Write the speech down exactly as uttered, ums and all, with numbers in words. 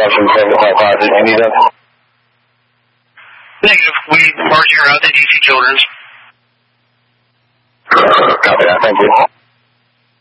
Russian seventy-five five, did you need us? Negative. We marked your route to D C Children's. Copy that, thank you.